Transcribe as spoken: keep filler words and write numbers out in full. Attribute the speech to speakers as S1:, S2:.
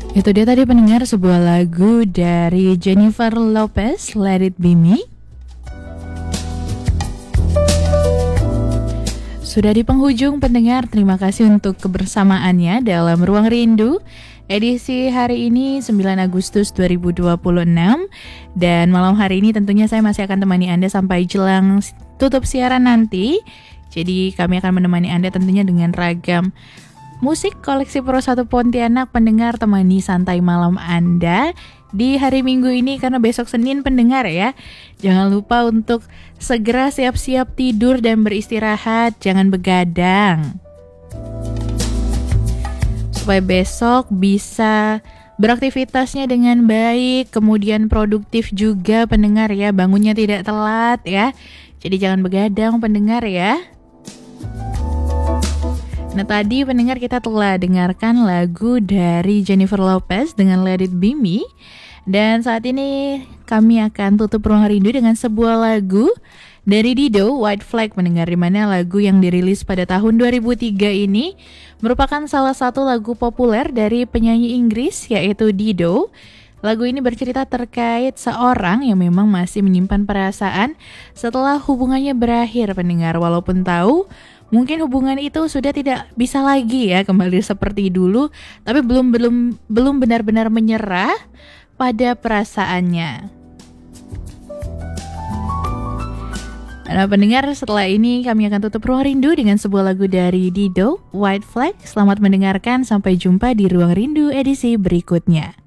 S1: Itu dia tadi pendengar sebuah lagu dari Jennifer Lopez, Let It Be Me. Sudah di penghujung pendengar, terima kasih untuk kebersamaannya dalam Ruang Rindu edisi hari ini sembilan Agustus dua ribu dua puluh enam. Dan malam hari ini tentunya saya masih akan temani Anda sampai jelang tutup siaran nanti. Jadi kami akan menemani Anda tentunya dengan ragam musik koleksi Pro satu Pontianak. Pendengar, temani santai malam Anda di hari Minggu ini karena besok Senin pendengar ya. Jangan lupa untuk segera siap-siap tidur dan beristirahat, jangan begadang. Supaya besok bisa beraktivitasnya dengan baik, kemudian produktif juga pendengar ya, bangunnya tidak telat ya. Jadi jangan begadang pendengar ya. Nah tadi pendengar kita telah dengarkan lagu dari Jennifer Lopez dengan Let It Be Me. Dan saat ini kami akan tutup Ruang Rindu dengan sebuah lagu dari Dido, White Flag pendengar, dimana lagu yang dirilis pada tahun dua ribu tiga ini merupakan salah satu lagu populer dari penyanyi Inggris yaitu Dido. Lagu ini bercerita terkait seorang yang memang masih menyimpan perasaan setelah hubungannya berakhir pendengar, walaupun tahu mungkin hubungan itu sudah tidak bisa lagi ya kembali seperti dulu, tapi belum belum belum benar-benar menyerah pada perasaannya. Nah pendengar, setelah ini kami akan tutup Ruang Rindu dengan sebuah lagu dari Dido, White Flag. Selamat mendengarkan, sampai jumpa di Ruang Rindu edisi berikutnya.